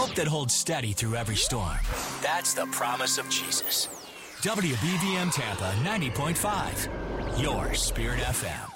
hope that holds steady through every storm. That's the promise of Jesus. WBVM Tampa 90.5, your Spirit FM.